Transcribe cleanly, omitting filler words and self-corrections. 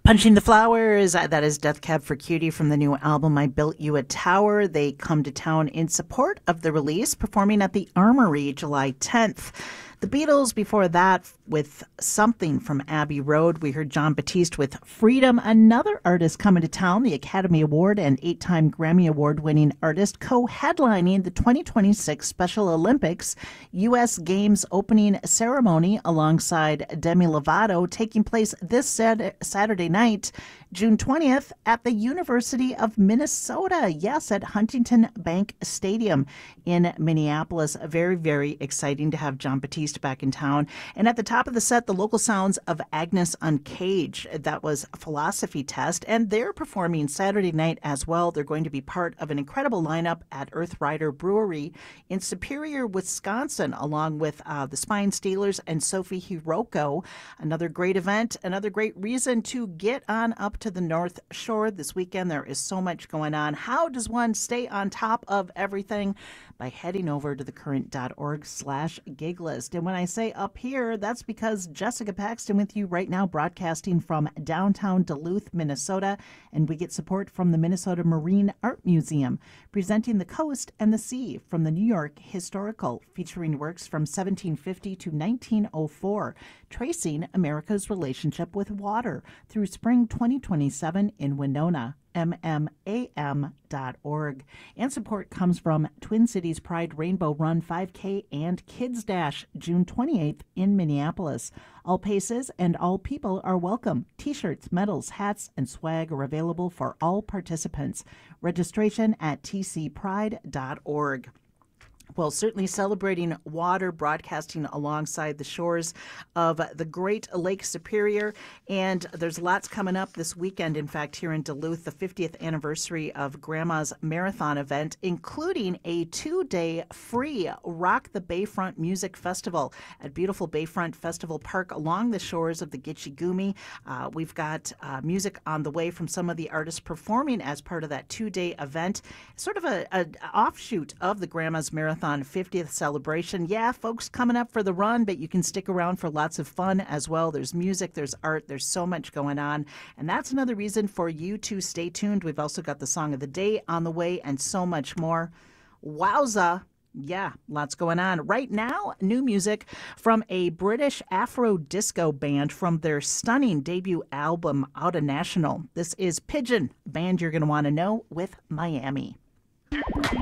Punching the Flowers, that is Death Cab for Cutie from the new album I Built You a Tower. They come to town in support of the release, performing at the Armory July 10th. The Beatles before that with Something from Abbey Road. We heard Jon Batiste with Freedom, another artist coming to town, the Academy Award and 8-time Grammy Award-winning artist, co-headlining the 2026 Special Olympics U.S. Games opening ceremony alongside Demi Lovato, taking place this Saturday night, June 20th, at the University of Minnesota. Yes, at Huntington Bank Stadium in Minneapolis. Very, very exciting to have Jon Batiste back in town. And at the top of the set, the local sounds of Agnes Uncaged. That was Philosophy Test, and they're performing Saturday night as well. They're going to be part of an incredible lineup at Earth Rider Brewery in Superior, Wisconsin, along with the Spine Steelers and Sophie Hiroko. Another great event, another great reason to get on up to the North Shore this weekend. There is so much going on. How does one stay on top of everything? By heading over to thecurrent.org/gig list. And when I say up here, that's because Jessica Paxton with you right now, broadcasting from downtown Duluth, Minnesota. And we get support from the Minnesota Marine Art Museum, presenting The Coast and the Sea from the New York Historical, featuring works from 1750 to 1904, tracing America's relationship with water through spring 2027 in Winona. MMAM.org. And support comes from Twin Cities Pride Rainbow Run 5K and Kids Dash, June 28th in Minneapolis. All paces and all people are welcome. T-shirts, medals, hats, and swag are available for all participants. Registration at tcpride.org. Well, certainly celebrating water, broadcasting alongside the shores of the Great Lake Superior. And there's lots coming up this weekend, in fact, here in Duluth, the 50th anniversary of Grandma's Marathon event, including a 2-day free Rock the Bayfront Music Festival at beautiful Bayfront Festival Park along the shores of the Gitche Gumee. We've got music on the way from some of the artists performing as part of that 2-day event, sort of an offshoot of the Grandma's Marathon 50th celebration. Yeah, folks coming up for the run, but you can stick around for lots of fun as well. There's music, there's art, there's so much going on. And that's another reason for you to stay tuned. We've also got the song of the day on the way and so much more. Wowza. Yeah, lots going on. Right now, new music from a British Afro disco band from their stunning debut album, Out of National. This is Pigeon, a band you're going to want to know, with Miami.